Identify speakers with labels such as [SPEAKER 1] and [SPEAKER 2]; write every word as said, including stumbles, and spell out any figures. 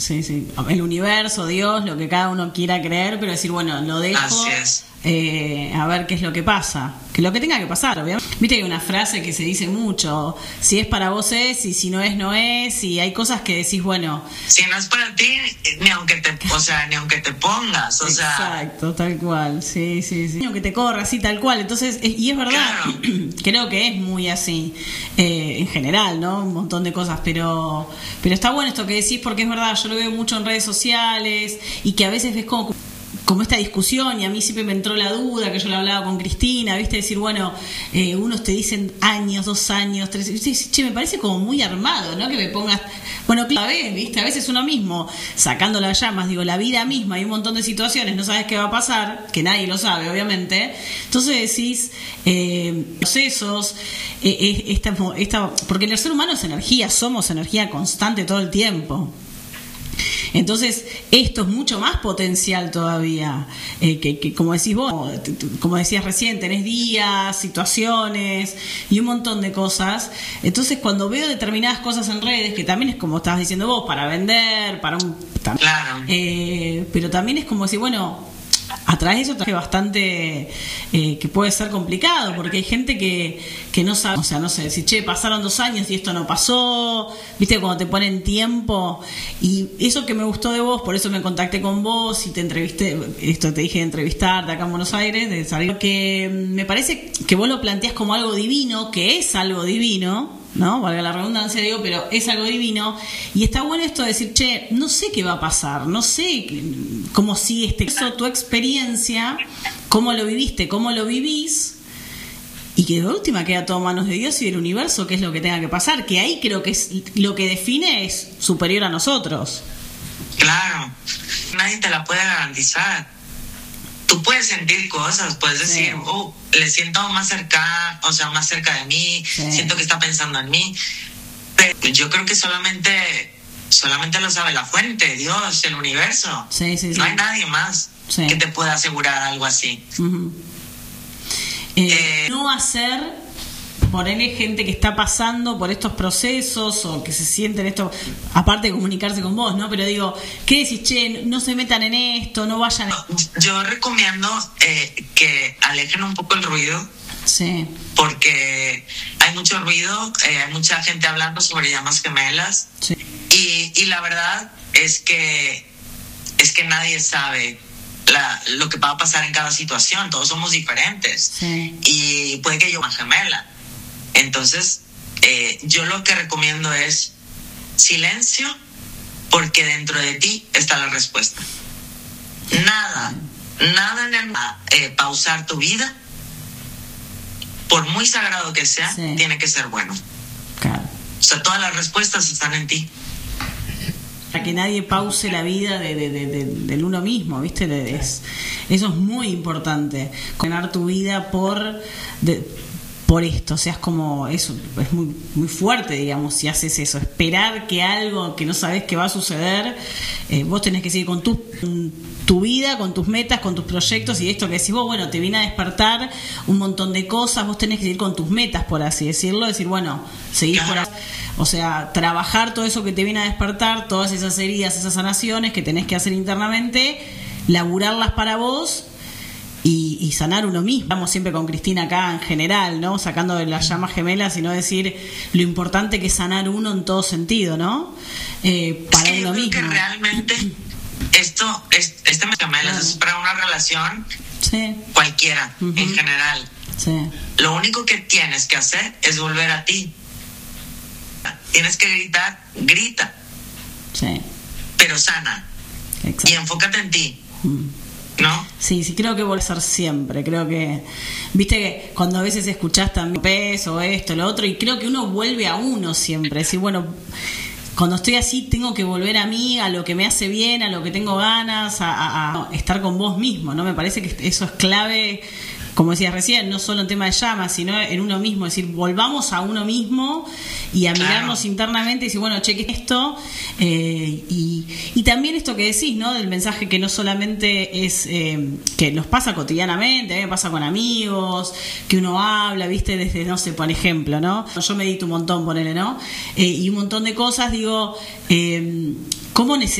[SPEAKER 1] sí, sí. El universo, Dios, lo que cada uno quiera creer, pero decir, bueno, lo dejo.
[SPEAKER 2] Así es.
[SPEAKER 1] Eh, a ver qué es lo que pasa, que lo que tenga que pasar, obviamente. Viste que hay una frase que se dice mucho: si es para vos es, y si no es, no es. Y hay cosas que decís, bueno,
[SPEAKER 2] si no es para ti, ni aunque te, o sea, ni aunque te pongas, o sea.
[SPEAKER 1] Exacto, tal cual, sí, sí, sí. Ni aunque te corra, así, tal cual. Entonces, es, y es verdad,
[SPEAKER 2] Claro.
[SPEAKER 1] creo que es muy así, eh, en general, ¿no? Un montón de cosas, pero, pero está bueno esto que decís, porque es verdad, yo lo veo mucho en redes sociales, y que a veces ves como como esta discusión, y a mí siempre me entró la duda, que yo lo hablaba con Cristina, viste, decir, bueno, eh, unos te dicen años, dos años, tres, y dices, che, me parece como muy armado, ¿no? Que me pongas, bueno, claro, viste, a veces uno mismo, sacando las llamas, digo, la vida misma, hay un montón de situaciones, no sabes qué va a pasar, que nadie lo sabe, obviamente, entonces decís, eh, procesos, eh, esta, esta, porque el ser humano es energía, somos energía constante todo el tiempo. Entonces esto es mucho más potencial todavía, eh, que, que como decís vos, como decías recién, tenés días, situaciones y un montón de cosas. Entonces cuando veo determinadas cosas en redes, que también es como estabas diciendo vos, para vender, para un tam-
[SPEAKER 2] Claro.
[SPEAKER 1] eh, pero también es como decir, bueno, a través de eso traje bastante, eh, que puede ser complicado, porque hay gente que, que no sabe, o sea, no sé, si che, pasaron dos años y esto no pasó, viste, cuando te ponen tiempo. Y eso que me gustó de vos, por eso me contacté con vos y te entrevisté, esto te dije de entrevistarte acá en Buenos Aires, de salir, que me parece que vos lo planteás como algo divino, que es algo divino, ¿no? Valga la redundancia, digo, pero es algo divino. Y está bueno esto de decir, che, no sé qué va a pasar, no sé cómo sigue este caso, tu experiencia, cómo lo viviste, cómo lo vivís, y que de última queda todo en manos de Dios y del universo, que es lo que tenga que pasar, que ahí creo que es lo que define, es superior a nosotros.
[SPEAKER 2] Claro, nadie te la puede garantizar. Tú puedes sentir cosas, puedes decir, sí. oh, le siento más cerca, o sea, más cerca de mí, sí. siento que está pensando en mí. Pero yo creo que solamente, solamente lo sabe la fuente, Dios, el universo.
[SPEAKER 1] Sí, sí, sí.
[SPEAKER 2] No hay nadie más sí. que te pueda asegurar algo así.
[SPEAKER 1] Uh-huh. eh, eh, no hacer... Ponerle gente que está pasando por estos procesos o que se sienten esto, aparte de comunicarse con vos, ¿no? Pero digo, ¿qué decís? Che, no se metan en esto, no vayan a...
[SPEAKER 2] Yo recomiendo eh, que alejen un poco el ruido.
[SPEAKER 1] Sí.
[SPEAKER 2] Porque hay mucho ruido, eh, hay mucha gente hablando sobre llamas gemelas.
[SPEAKER 1] Sí.
[SPEAKER 2] Y, y la verdad es que, es que nadie sabe la, lo que va a pasar en cada situación. Todos somos diferentes.
[SPEAKER 1] Sí.
[SPEAKER 2] Y puede que yo una gemela. Entonces, eh, yo lo que recomiendo es silencio, porque dentro de ti está la respuesta. Nada, nada en el eh, pausar tu vida, por muy sagrado que sea, sí. tiene que ser bueno.
[SPEAKER 1] Claro.
[SPEAKER 2] O sea, todas las respuestas están en ti.
[SPEAKER 1] Para que nadie pause la vida de, de, de, de, del uno mismo, ¿viste? De, es, eso es muy importante. Condenar tu vida por... De, por esto, o sea, es como eso, es muy muy fuerte, digamos, si haces eso, esperar que algo que no sabes que va a suceder, eh, vos tenés que seguir con tu, tu vida, con tus metas, con tus proyectos, y esto que decís vos, bueno, te viene a despertar un montón de cosas, vos tenés que seguir con tus metas, por así decirlo, decir, bueno, seguir por así, o sea, trabajar todo eso que te viene a despertar, todas esas heridas, esas sanaciones que tenés que hacer internamente, laburarlas para vos. Y, y sanar uno mismo. Estamos siempre con Cristina acá en general, ¿no? Sacando de las llamas gemelas, sino decir lo importante que es sanar uno en todo sentido, ¿no? Eh, para
[SPEAKER 2] sí,
[SPEAKER 1] uno
[SPEAKER 2] yo creo
[SPEAKER 1] mismo.
[SPEAKER 2] Que realmente esto, es, este gemelas claro. es para una relación
[SPEAKER 1] sí.
[SPEAKER 2] cualquiera, uh-huh. en general.
[SPEAKER 1] Sí.
[SPEAKER 2] Lo único que tienes que hacer es volver a ti. Tienes que gritar, grita.
[SPEAKER 1] Sí.
[SPEAKER 2] Pero sana. Exacto. Y enfócate en ti. Uh-huh. ¿No?
[SPEAKER 1] Sí, sí, creo que vuelve a ser siempre. Creo que, viste que cuando a veces escuchás también peso, esto, lo otro, y creo que uno vuelve a uno siempre. Decir, bueno, cuando estoy así, tengo que volver a mí, a lo que me hace bien, a lo que tengo ganas, a, a, a estar con vos mismo, ¿no? Me parece que eso es clave, como decías recién, no solo en tema de llamas, sino en uno mismo. Es decir, volvamos a uno mismo y a claro. mirarnos internamente y decir, bueno, cheque esto. Eh, y, y también esto que decís, ¿no? Del mensaje que no solamente es eh, que nos pasa cotidianamente, a mí me pasa con amigos, que uno habla, ¿viste? Desde, no sé, por ejemplo, ¿no? Yo medito un montón, ponele, ¿no? Eh, y un montón de cosas, digo, eh, ¿cómo necesito?